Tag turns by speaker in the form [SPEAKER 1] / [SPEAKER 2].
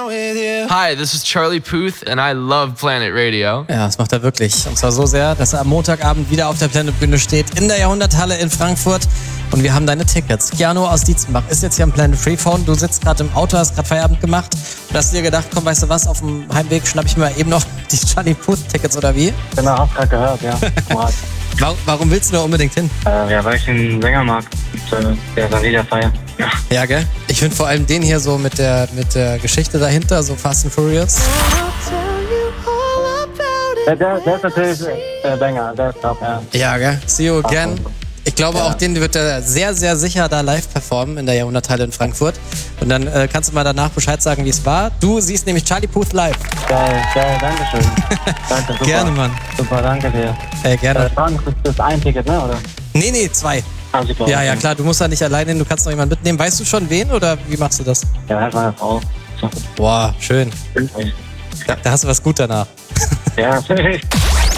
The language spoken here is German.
[SPEAKER 1] Hi, this is Charlie Puth and I love Planet Radio.
[SPEAKER 2] Ja, das macht er wirklich. Und zwar so sehr, dass er am Montagabend wieder auf der Planet-Bühne steht, in der Jahrhunderthalle in Frankfurt. Und wir haben deine Tickets. Keanu aus Dietzenbach ist jetzt hier am Planet Freephone. Du sitzt gerade im Auto, hast gerade Feierabend gemacht. Und hast dir gedacht, komm, weißt du was, auf dem Heimweg schnapp ich mir mal eben noch die Charlie Puth-Tickets, oder wie?
[SPEAKER 3] Genau, hab grad gehört, ja.
[SPEAKER 2] Warum willst du da unbedingt hin?
[SPEAKER 3] Ja, weil ich den Sänger mag. Und der sein Lieder feiern. Ja.
[SPEAKER 2] Ja, gell? Ich finde vor allem den hier so mit der Geschichte dahinter, so Fast and Furious.
[SPEAKER 3] Der ist natürlich der Sänger, der ist top, ja.
[SPEAKER 2] Ja, gell? See you again. Ich glaube, auch den wird er sehr, sehr sicher da live performen in der Jahrhunderthalle in Frankfurt. Und dann kannst du mal danach Bescheid sagen, wie es war. Du siehst nämlich Charlie Puth live.
[SPEAKER 3] Geil, danke schön. Danke, super.
[SPEAKER 2] Gerne, Mann.
[SPEAKER 3] Super, danke dir.
[SPEAKER 2] Gerne.
[SPEAKER 3] Das ist ein Ticket, ne, oder?
[SPEAKER 2] Nee, 2.
[SPEAKER 3] Ah, super.
[SPEAKER 2] Ja, klar, du musst da nicht alleine hin, du kannst noch jemanden mitnehmen. Weißt du schon wen oder wie machst du das?
[SPEAKER 3] Ja, halt meine Frau. So.
[SPEAKER 2] Boah, schön. Da hast du was gut danach.
[SPEAKER 3] Ja,